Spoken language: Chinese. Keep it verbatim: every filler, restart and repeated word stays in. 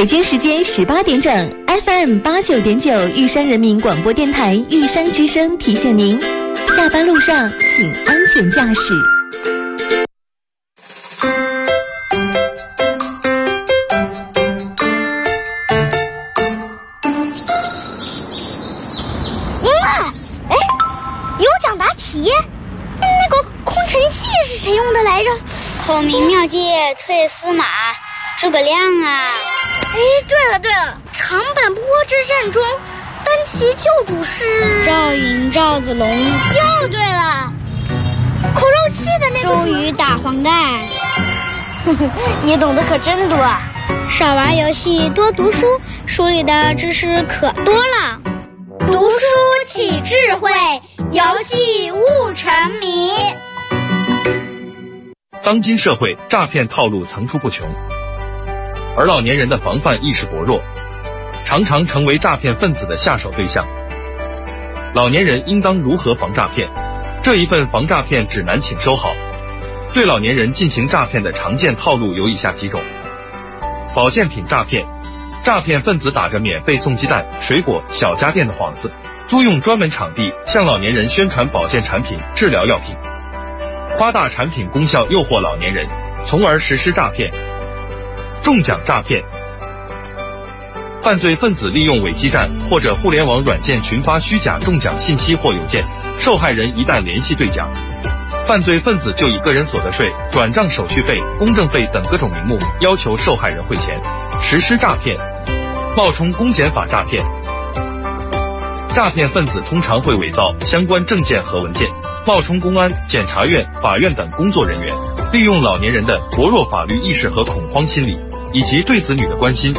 北京时间十八点整 ，F M 八九点九玉山人民广播电台玉山之声提醒您，下班路上请安全驾驶。 妈，哎，有奖答题，那个空城计是谁用的来着？ 孔明妙计退司马，诸葛亮啊！ 哎，对了对了，长坂坡之战中，单骑救主是赵云、赵子龙。 又对了，口肉期的那个周瑜打黄盖。 你懂得可真多啊！ 少玩游戏，多读书，书里的知识可多了。 读书起智慧，游戏悟沉迷。 当今社会诈骗套路层出不穷，而老年人的防范意识薄弱，常常成为诈骗分子的下手对象。老年人应当如何防诈骗？这一份防诈骗指南请收好。对老年人进行诈骗的常见套路有以下几种：保健品诈骗，诈骗分子打着免费送鸡蛋、水果、小家电的幌子，租用专门场地向老年人宣传保健产品、治疗药品，夸大产品功效诱惑老年人，从而实施诈骗。中奖诈骗，犯罪分子利用伪基站或者互联网软件群发虚假中奖信息或邮件，受害人一旦联系兑奖，犯罪分子就以个人所得税、转账手续费、公证费等各种名目要求受害人汇钱，实施诈骗。冒充公检法诈骗，诈骗分子通常会伪造相关证件和文件，冒充公安、检察院、法院等工作人员，利用老年人的薄弱法律意识和恐慌心理，以及对子女的关心，